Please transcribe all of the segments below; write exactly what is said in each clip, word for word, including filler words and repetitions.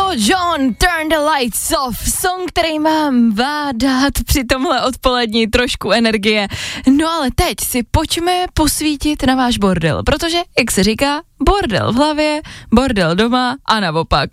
John, Turn the Lights Off, song, který mám dát při tomhle odpolední trošku energie. No ale teď si pojďme posvítit na váš bordel, protože, jak se říká, bordel v hlavě, bordel doma a naopak.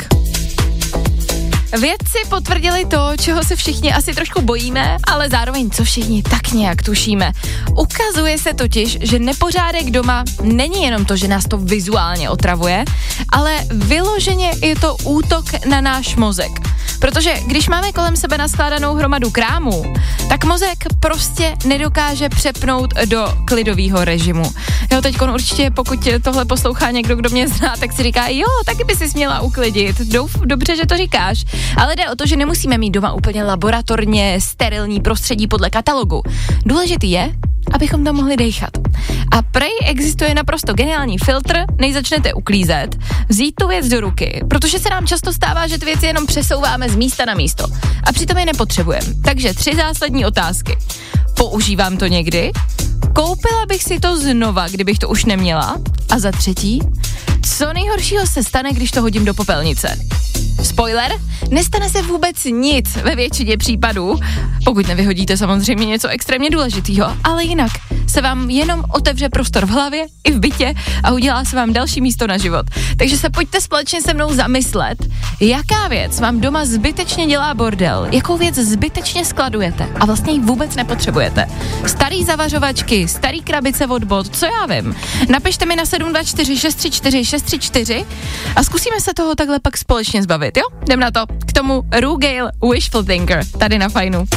Vědci potvrdili to, čeho se všichni asi trošku bojíme, ale zároveň co všichni tak nějak tušíme. Ukazuje se totiž, že nepořádek doma není jenom to, že nás to vizuálně otravuje, ale vyloženě je to útok na náš mozek. Protože když máme kolem sebe naskládanou hromadu krámů, tak mozek prostě nedokáže přepnout do klidového režimu. Jo, teďkon určitě, pokud tohle poslouchá někdo, kdo mě zná, tak si říká, jo, taky by si směla uklidit. Douf, dobře, že to říkáš. Ale jde o to, že nemusíme mít doma úplně laboratorně sterilní prostředí podle katalogu. Důležitý je, abychom tam mohli dejchat. A prej existuje naprosto geniální filtr, než začnete uklízet, vzít tu věc do ruky, protože se nám často stává, že ty věci jenom přesouváme z místa na místo a přitom je nepotřebujeme. Takže tři zásadní otázky. Používám to někdy? Koupila bych si to znova, kdybych to už neměla? A za třetí, co nejhoršího se stane, když to hodím do popelnice? Spoiler, nestane se vůbec nic ve většině případů, pokud nevyhodíte samozřejmě něco extrémně důležitého, ale jinak se vám jenom otevře prostor v hlavě i v bytě a udělá se vám další místo na život. Takže se pojďte společně se mnou zamyslet, jaká věc vám doma zbytečně dělá bordel, jakou věc zbytečně skladujete a vlastně ji vůbec nepotřebujete. Starý zavařovačky, starý krabice od bot, co já vím. Napište mi na sedm dva čtyři šest tři čtyři šest tři čtyři a zkusíme se toho takhle pak společně zbavit, jo? Jdem na to. K tomu Rugale Wishful Thinker tady na Fajnu.